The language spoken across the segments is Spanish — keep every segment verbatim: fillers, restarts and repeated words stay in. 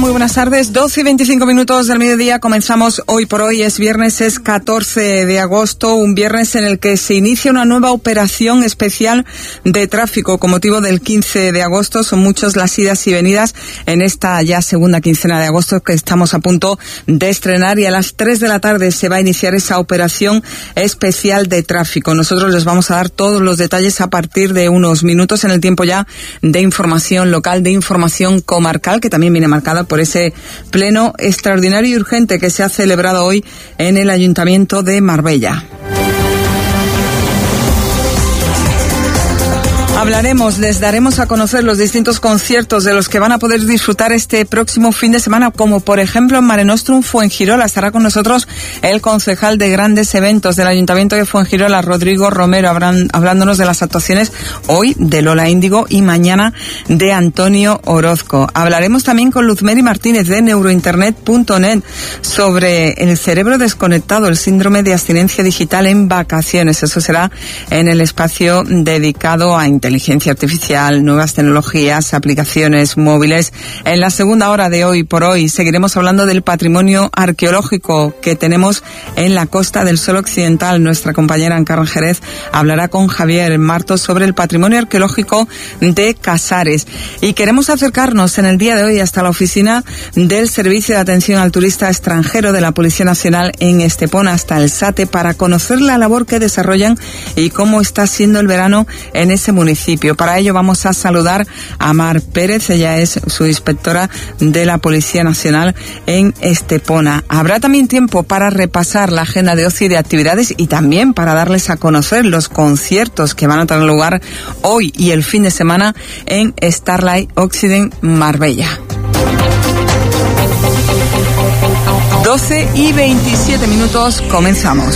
Muy buenas tardes, doce y veinticinco minutos del mediodía. Comenzamos hoy por hoy, es viernes, es catorce de agosto, un viernes en el que se inicia una nueva operación especial de tráfico con motivo del quince de agosto. Son muchas las idas y venidas en esta ya segunda quincena de agosto que estamos a punto de estrenar, y a las tres de la tarde se va a iniciar esa operación especial de tráfico. Nosotros les vamos a dar todos los detalles a partir de unos minutos en el tiempo ya de información local, de información comarcal, que también viene marcada por ese pleno extraordinario y urgente que se ha celebrado hoy en el Ayuntamiento de Marbella. Hablaremos, les daremos a conocer los distintos conciertos de los que van a poder disfrutar este próximo fin de semana, como por ejemplo en Mare Nostrum Fuengirola. Estará con nosotros el concejal de grandes eventos del Ayuntamiento de Fuengirola, Rodrigo Romero, hablándonos de las actuaciones hoy de Lola Índigo y mañana de Antonio Orozco. Hablaremos también con Luzmeri Martínez de neurointernet punto net sobre el cerebro desconectado, el síndrome de abstinencia digital en vacaciones. Eso será en el espacio dedicado a inteligencia artificial, nuevas tecnologías, aplicaciones móviles. En la segunda hora de Hoy por Hoy seguiremos hablando del patrimonio arqueológico que tenemos en la Costa del Sol Occidental. Nuestra compañera Encarna Jerez hablará con Javier Martos sobre el patrimonio arqueológico de Casares. Y queremos acercarnos en el día de hoy hasta la oficina del Servicio de Atención al Turista Extranjero de la Policía Nacional en Estepona, hasta el SATE, para conocer la labor que desarrollan y cómo está siendo el verano en ese municipio. Para ello vamos a saludar a Mar Pérez, ella es su inspectora de la Policía Nacional en Estepona. Habrá también tiempo para repasar la agenda de ocio y de actividades, y también para darles a conocer los conciertos que van a tener lugar hoy y el fin de semana en Starlight Occident Marbella. doce y veintisiete minutos, comenzamos.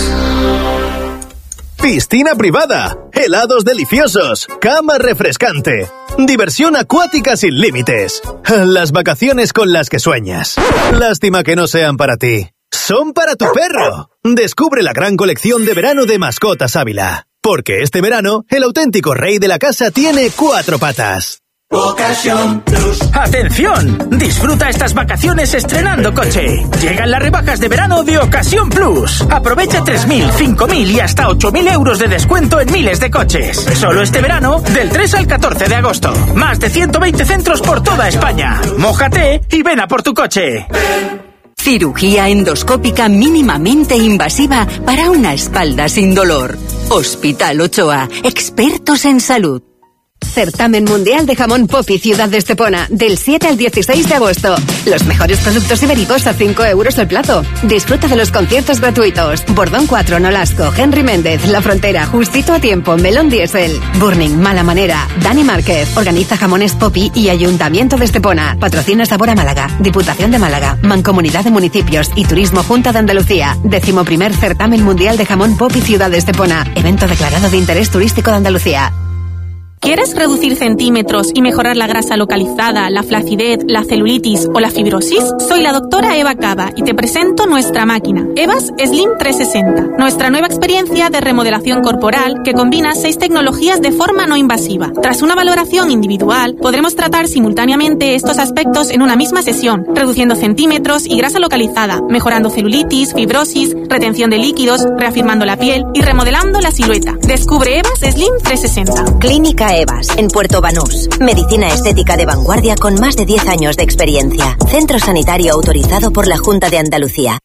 Piscina privada, helados deliciosos, cama refrescante, diversión acuática sin límites, las vacaciones con las que sueñas. Lástima que no sean para ti, son para tu perro. Descubre la gran colección de verano de Mascotas Ávila, porque este verano el auténtico rey de la casa tiene cuatro patas. Ocasión Plus. ¡Atención! Disfruta estas vacaciones estrenando coche. Llegan las rebajas de verano de Ocasión Plus. Aprovecha tres mil, cinco mil y hasta ocho mil euros de descuento en miles de coches. Solo este verano, del tres al catorce de agosto. Más de ciento veinte centros por toda España. Mójate y ven a por tu coche. Cirugía endoscópica mínimamente invasiva para una espalda sin dolor. Hospital Ochoa, expertos en salud. Certamen Mundial de Jamón Popi Ciudad de Estepona, del siete al dieciséis de agosto. Los mejores productos ibéricos a cinco euros el plato. Disfruta de los conciertos gratuitos. Bordón cuatro, Nolasco, Henry Méndez, La Frontera, Justito a Tiempo, Melón Diesel, Burning, Mala Manera, Dani Márquez. Organiza Jamones Popi y Ayuntamiento de Estepona. Patrocina Sabor a Málaga, Diputación de Málaga, Mancomunidad de Municipios y Turismo Junta de Andalucía. Décimo primer Certamen Mundial de Jamón Popi Ciudad de Estepona. Evento declarado de interés turístico de Andalucía. ¿Quieres reducir centímetros y mejorar la grasa localizada, la flacidez, la celulitis o la fibrosis? Soy la doctora Eva Cava y te presento nuestra máquina, Evas Slim trescientos sesenta, nuestra nueva experiencia de remodelación corporal que combina seis tecnologías de forma no invasiva. Tras una valoración individual, podremos tratar simultáneamente estos aspectos en una misma sesión, reduciendo centímetros y grasa localizada, mejorando celulitis, fibrosis, retención de líquidos, reafirmando la piel y remodelando la silueta. Descubre Evas Slim trescientos sesenta. Clínica Evas, en Puerto Banús. Medicina estética de vanguardia con más de diez años de experiencia. Centro sanitario autorizado por la Junta de Andalucía.